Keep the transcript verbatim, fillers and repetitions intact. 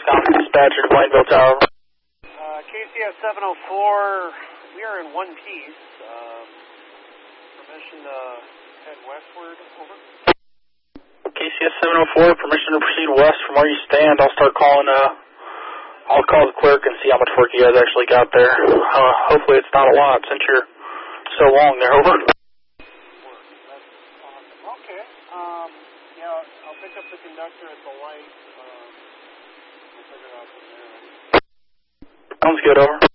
Wisconsin dispatcher to Plainville Tower. Uh, K C S seven oh four, we are in one piece. Um, permission to head westward, over. K C S seven oh four, permission to proceed west from where you stand. I'll start calling, uh, I'll call the clerk and see how much work you guys actually got there. Uh, hopefully it's not a lot since you're so long there, over. Okay, um, yeah, I'll pick up the conductor at the light. Um, we'll figure it out from there. Sounds good, over.